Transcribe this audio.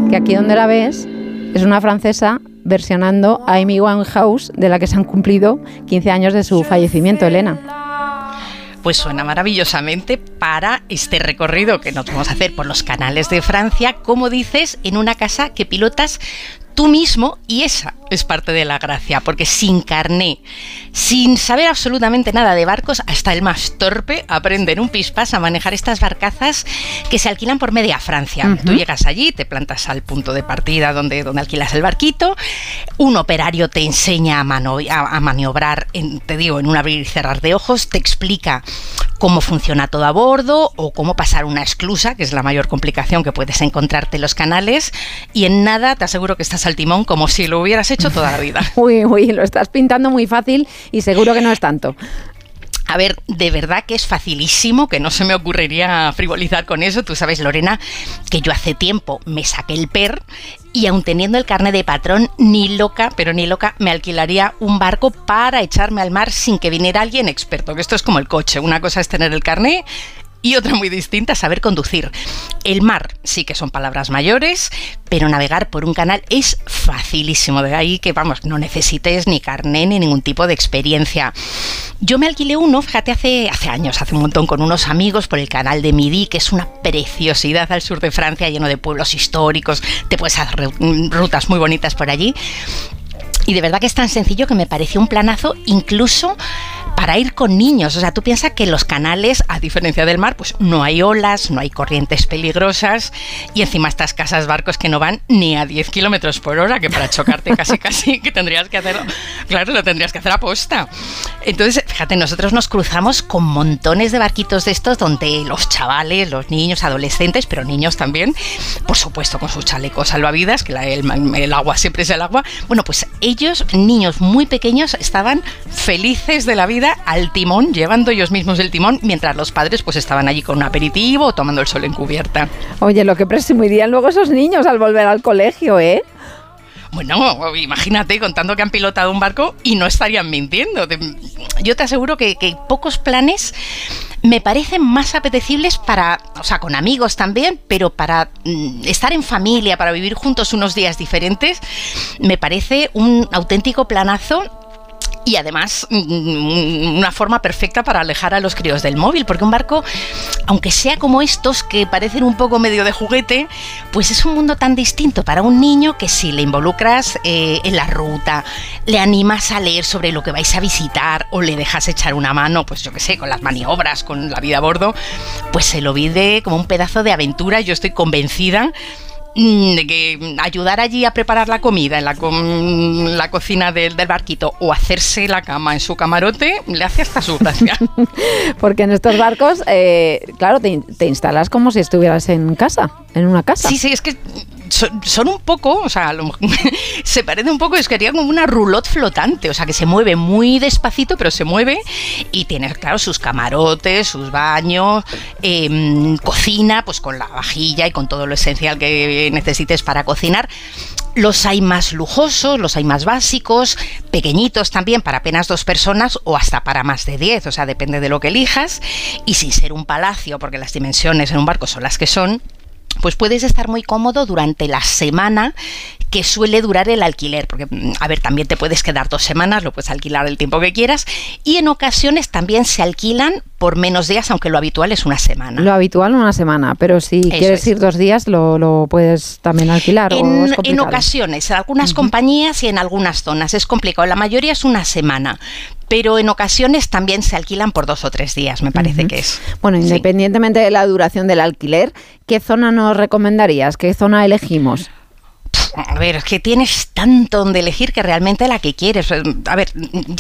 que aquí donde la ves es una francesa versionando a Amy Winehouse, de la que se han cumplido 15 años de su fallecimiento, Elena. Pues suena maravillosamente para este recorrido que nos vamos a hacer por los canales de Francia, como dices, en una casa que pilotas tú mismo, y esa es parte de la gracia, porque sin carné, sin saber absolutamente nada de barcos, hasta el más torpe aprende en un pispás a manejar estas barcazas que se alquilan por media Francia. Uh-huh. Tú llegas allí, te plantas al punto de partida donde alquilas el barquito, un operario te enseña a maniobrar, te digo, en un abrir y cerrar de ojos, te explica cómo funciona todo a bordo o cómo pasar una esclusa, que es la mayor complicación que puedes encontrarte en los canales, y en nada te aseguro que estás al timón como si lo hubieras hecho toda la vida. Uy, lo estás pintando muy fácil y seguro que no es tanto. A ver, de verdad que es facilísimo, que no se me ocurriría frivolizar con eso. Tú sabes, Lorena, que yo hace tiempo me saqué el PER y aun teniendo el carné de patrón, ni loca, pero ni loca, me alquilaría un barco para echarme al mar sin que viniera alguien experto, que esto es como el coche. Una cosa es tener el carné y otra muy distinta, saber conducir. El mar sí que son palabras mayores, pero navegar por un canal es facilísimo. De ahí que, vamos, no necesites ni carné ni ningún tipo de experiencia. Yo me alquilé uno, fíjate, hace años, hace un montón, con unos amigos por el canal de Midi, que es una preciosidad al sur de Francia, lleno de pueblos históricos. Te puedes hacer rutas muy bonitas por allí. Y de verdad que es tan sencillo que me pareció un planazo, incluso para ir con niños. O sea, tú piensas que en los canales, a diferencia del mar, pues no hay olas, no hay corrientes peligrosas, y encima estas casas barcos que no van ni a 10 kilómetros por hora, que para chocarte casi que tendrías que hacerlo, claro, lo tendrías que hacer a posta. Entonces, fíjate, nosotros nos cruzamos con montones de barquitos de estos donde los chavales, los niños, adolescentes, pero niños también, por supuesto con sus chalecos salvavidas, que el agua siempre es el agua. Bueno, pues ellos, niños muy pequeños, estaban felices de la vida al timón, llevando ellos mismos el timón, mientras los padres pues estaban allí con un aperitivo o tomando el sol en cubierta. Oye, lo que presumirían luego esos niños al volver al colegio, ¿eh? Bueno, imagínate contando que han pilotado un barco y no estarían mintiendo. Yo te aseguro que pocos planes me parecen más apetecibles para, o sea, con amigos también, pero para estar en familia, para vivir juntos unos días diferentes, me parece un auténtico planazo. Y además una forma perfecta para alejar a los críos del móvil, porque un barco, aunque sea como estos que parecen un poco medio de juguete, pues es un mundo tan distinto para un niño que si le involucras en la ruta, le animas a leer sobre lo que vais a visitar o le dejas echar una mano, pues yo qué sé, con las maniobras, con la vida a bordo, pues se lo vive como un pedazo de aventura. Yo estoy convencida de que ayudar allí a preparar la comida en la cocina del barquito o hacerse la cama en su camarote le hace hasta su gracia. Porque en estos barcos, claro, te instalas como si estuvieras en casa, en una casa. Sí, es que son un poco, o sea, se parece un poco, es que sería como una roulotte flotante, o sea, que se mueve muy despacito, pero se mueve y tiene, claro, sus camarotes, sus baños, cocina, pues con la vajilla y con todo lo esencial que necesites para cocinar. Los hay más lujosos, los hay más básicos, pequeñitos también para apenas 2 personas o hasta para más de 10, o sea, depende de lo que elijas. Y sin ser un palacio, porque las dimensiones en un barco son las que son, pues puedes estar muy cómodo durante la semana que suele durar el alquiler, porque, a ver, también te puedes quedar 2 semanas, lo puedes alquilar el tiempo que quieras, y en ocasiones también se alquilan por menos días, aunque lo habitual es una semana. Lo habitual una semana, pero si quieres ir 2 días, lo puedes también alquilar. En ocasiones, en algunas compañías y en algunas zonas es complicado, la mayoría es una semana, pero en ocasiones también se alquilan por 2 o 3 días, me parece que es. Bueno, independientemente de la duración del alquiler, ¿qué zona nos recomendarías? ¿Qué zona elegimos? A ver, es que tienes tanto donde elegir que realmente la que quieres. A ver,